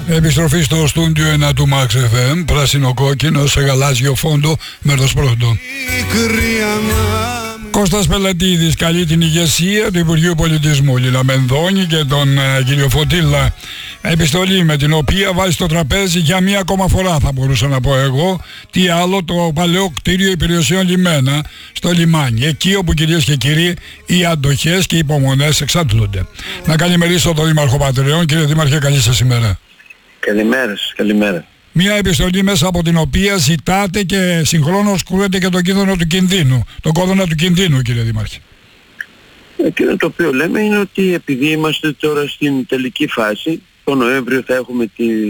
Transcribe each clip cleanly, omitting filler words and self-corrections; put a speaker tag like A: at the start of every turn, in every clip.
A: Επιστροφή στο στούντιο 1 του Max FM, πράσινο κόκκινο σε γαλάζιο φόντο, μέρος πρώτο. Κώστας Πελετίδης καλεί την ηγεσία του Υπουργείου Πολιτισμού Λίλα Μενδώνη και τον κύριο Φωτήλα. Επιστολή με την οποία βάζει στο τραπέζι για μία ακόμα φορά, θα μπορούσα να πω εγώ, τι άλλο, το παλαιό κτίριο υπηρεσιών λιμένα στο λιμάνι. Εκεί όπου, κυρίες και κύριοι, οι αντοχές και οι υπομονές εξαντλούνται. Να καλημερίσω τον Δήμαρχο Πατριών. Κύριε Δήμαρχε, καλή σας ημέρα.
B: Καλημέρα σας, καλημέρα.
A: Μια επιστολή μέσα από την οποία ζητάτε και συγχρόνως κρούεται και τον κίνδυνο του κινδύνου, τον κόδωνα του κινδύνου, κύριε Δήμαρχε.
B: Εκείνο το οποίο λέμε είναι ότι επειδή είμαστε τώρα στην τελική φάση, το Νοέμβριο θα έχουμε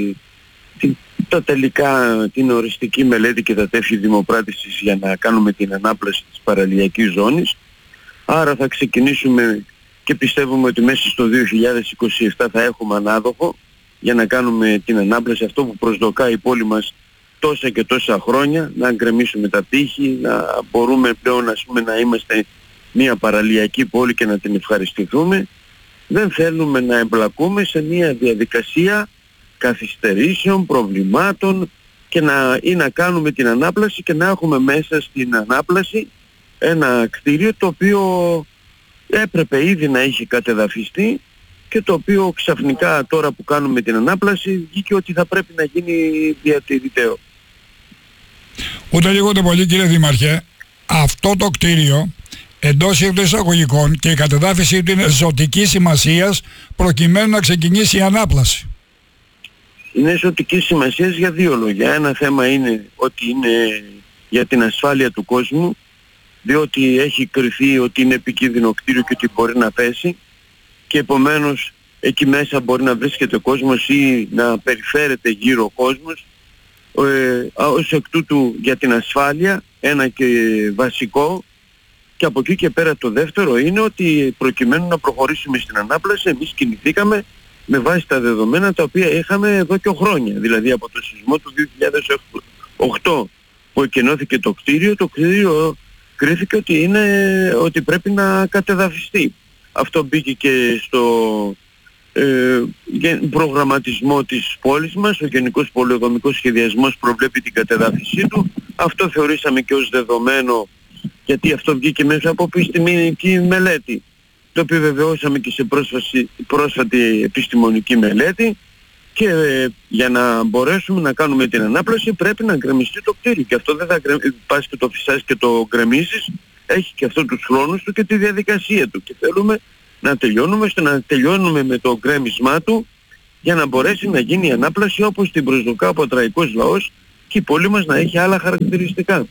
B: την οριστική μελέτη και τα τεύχη δημοπράτησης για να κάνουμε την ανάπλαση της παραλιακής ζώνης. Άρα θα ξεκινήσουμε και πιστεύουμε ότι μέσα στο 2027 θα έχουμε ανάδοχο για να κάνουμε την ανάπλαση, αυτό που προσδοκά η πόλη μας τόσα και τόσα χρόνια, να γκρεμίσουμε τα τείχη, να μπορούμε πλέον να είμαστε μια παραλιακή πόλη και να την ευχαριστηθούμε. Δεν θέλουμε να εμπλακούμε σε μια διαδικασία καθυστερήσεων, προβλημάτων και να κάνουμε την ανάπλαση και να έχουμε μέσα στην ανάπλαση ένα κτίριο το οποίο έπρεπε ήδη να έχει κατεδαφιστεί και το οποίο ξαφνικά τώρα που κάνουμε την ανάπλαση βγήκε ότι θα πρέπει να γίνει διατηρηταίο.
A: Ούτε λίγο ούτε πολύ, κύριε Δήμαρχε, αυτό το κτίριο εντός εισαγωγικών και η κατεδάφιση του είναι ζωτικής σημασίας προκειμένου να ξεκινήσει η ανάπλαση.
B: Είναι ζωτικής σημασίας για δύο λόγια. Ένα θέμα είναι ότι είναι για την ασφάλεια του κόσμου, διότι έχει κριθεί ότι είναι επικίνδυνο κτίριο και ότι μπορεί να πέσει και επομένως εκεί μέσα μπορεί να βρίσκεται ο κόσμος ή να περιφέρεται γύρω ο κόσμος. Ως εκ τούτου για την ασφάλεια, ένα και βασικό, και από εκεί και πέρα το δεύτερο είναι ότι προκειμένου να προχωρήσουμε στην ανάπλαση εμείς κινηθήκαμε με βάση τα δεδομένα τα οποία είχαμε εδώ και χρόνια. Δηλαδή από το σεισμό του 2008 που εκενώθηκε το κτίριο κρίθηκε ότι πρέπει να κατεδαφιστεί. Αυτό μπήκε και στο προγραμματισμό της πόλης μας. Ο Γενικός Πολεοδομικός Σχεδιασμός προβλέπει την κατεδάφισή του. Αυτό θεωρήσαμε και ως δεδομένο, γιατί αυτό βγήκε μέσα από επιστημονική μελέτη. Το επιβεβαιώσαμε και σε πρόσφατη επιστημονική μελέτη και για να μπορέσουμε να κάνουμε την ανάπλαση πρέπει να γκρεμιστεί το κτίριο. Και αυτό δεν θα πας και το φυσάς και το γκρεμίσεις. Έχει και αυτό τους χρόνους του και τη διαδικασία του και θέλουμε να τελειώνουμε ώστε να τελειώνουμε με το γκρέμισμά του για να μπορέσει να γίνει η ανάπλαση όπως την προσδοκά ο πατραϊκός λαός και η πόλη μας να έχει άλλα χαρακτηριστικά.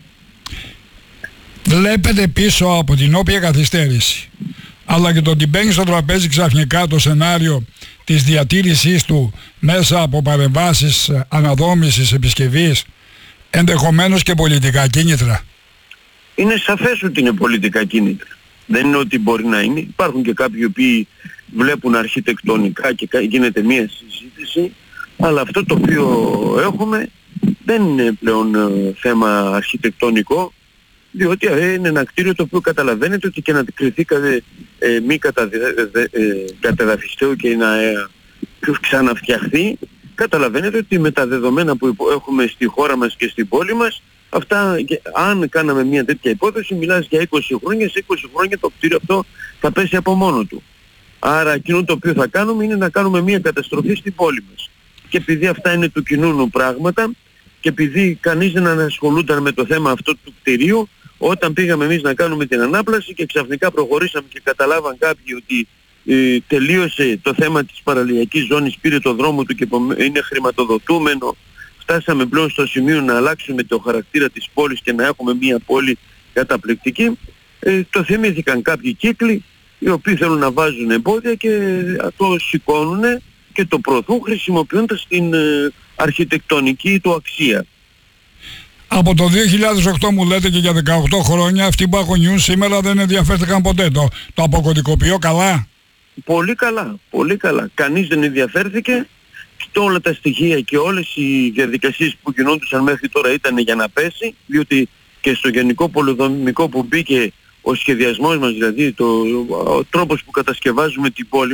A: Βλέπετε πίσω από την όποια καθυστέρηση αλλά και το ότι μπαίνει στο τραπέζι ξαφνικά το σενάριο της διατήρησής του μέσα από παρεμβάσεις αναδόμησης, επισκευής, ενδεχομένως και πολιτικά κίνητρα.
B: Είναι σαφές ότι είναι πολιτικά κίνητρα. Δεν είναι ότι μπορεί να είναι. Υπάρχουν και κάποιοι οποίοι βλέπουν αρχιτεκτονικά και γίνεται μία συζήτηση, αλλά αυτό το οποίο έχουμε δεν είναι πλέον θέμα αρχιτεκτονικό, διότι είναι ένα κτίριο το οποίο καταλαβαίνετε ότι και να κριθεί μη κατεδαφιστέο και να ξαναφτιαχθεί, καταλαβαίνετε ότι με τα δεδομένα που έχουμε στη χώρα μας και στην πόλη μας, αυτά, αν κάναμε μια τέτοια υπόθεση, μιλάς για 20 χρόνια, σε 20 χρόνια το κτίριο αυτό θα πέσει από μόνο του. Άρα εκείνο το οποίο θα κάνουμε είναι να κάνουμε μια καταστροφή στην πόλη μας. Και επειδή αυτά είναι του κοινού πράγματα και επειδή κανείς δεν ανασχολούνταν με το θέμα αυτό του κτηρίου, όταν πήγαμε εμείς να κάνουμε την ανάπλαση και ξαφνικά προχωρήσαμε και καταλάβαν κάποιοι ότι τελείωσε το θέμα της παραλιακής ζώνης, πήρε το δρόμο του και είναι χρηματοδοτούμενο, φτάσαμε πλέον στο σημείο να αλλάξουμε το χαρακτήρα της πόλης και να έχουμε μια πόλη καταπληκτική, το θυμήθηκαν κάποιοι κύκλοι οι οποίοι θέλουν να βάζουν εμπόδια και το σηκώνουν και το προωθούν χρησιμοποιώντας την αρχιτεκτονική του αξία.
A: Από το 2008 μου λέτε και για 18 χρόνια αυτοί που αγωνιούν σήμερα δεν ενδιαφέρθηκαν ποτέ. Το αποκωδικοποιώ καλά.
B: Πολύ καλά, πολύ καλά. Κανείς δεν ενδιαφέρθηκε και όλα τα στοιχεία και όλες οι διαδικασίες που γινόντουσαν μέχρι τώρα ήταν για να πέσει, διότι και στο Γενικό Πολεοδομικό που μπήκε ο σχεδιασμός μας, δηλαδή ο τρόπος που κατασκευάζουμε την πόλη μας,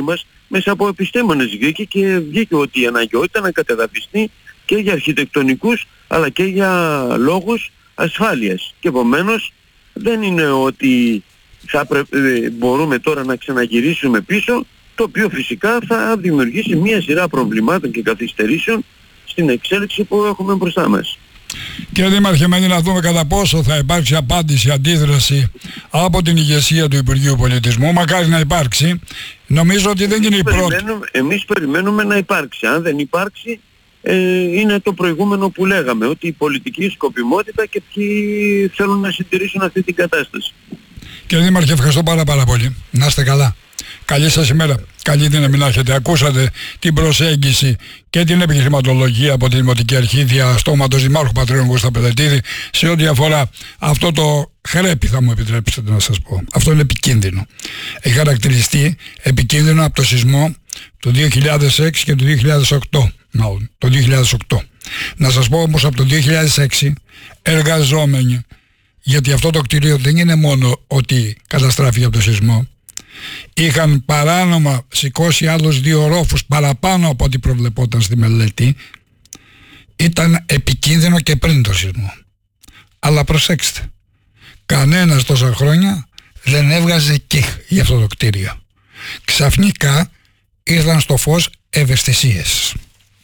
B: μέσα από επιστήμονες βγήκε και βγήκε ότι η αναγκαιότητα να κατεδαφιστεί και για αρχιτεκτονικούς αλλά και για λόγους ασφάλειας. Και επομένως δεν είναι ότι μπορούμε τώρα να ξαναγυρίσουμε πίσω, το οποίο φυσικά θα δημιουργήσει μία σειρά προβλημάτων και καθυστερήσεων στην εξέλιξη που έχουμε μπροστά μας.
A: Κύριε Δήμαρχε, μένει να δούμε κατά πόσο θα υπάρξει απάντηση, αντίδραση από την ηγεσία του Υπουργείου Πολιτισμού. Μακάρι να υπάρξει. Νομίζω ότι δεν είναι η πρώτη.
B: Εμείς περιμένουμε να υπάρξει. Αν δεν υπάρξει, είναι το προηγούμενο που λέγαμε, ότι η πολιτική σκοπιμότητα και ποιοι θέλουν να συντηρήσουν αυτή την κατάσταση.
A: Κύριε Δήμαρχε, ευχαριστώ πάρα πολύ. Να είστε καλά. Καλή σας ημέρα. Καλή δύναμη να έχετε. Ακούσατε την προσέγγιση και την επιχειρηματολογία από τη Δημοτική Αρχή δια στόματος Δημάρχου Πατρίων Κώστα Πελετίδη σε ό,τι αφορά αυτό το χρέπι, θα μου επιτρέψετε να σας πω. Αυτό είναι επικίνδυνο. Έχει χαρακτηριστεί επικίνδυνο από το σεισμό του 2006 και του 2008. Το 2008. Να σας πω όμως από το 2006 εργαζόμενοι, γιατί αυτό το κτίριο δεν είναι μόνο ότι καταστράφηκε από το σεισμό, είχαν παράνομα σηκώσει άλλους 2 ορόφους παραπάνω από ό,τι προβλεπόταν στη μελέτη. Ήταν επικίνδυνο και πριν το σεισμό. Αλλά προσέξτε, κανένας τόσα χρόνια δεν έβγαζε κιχ για αυτό το κτίριο. Ξαφνικά ήρθαν στο φως ευαισθησίες.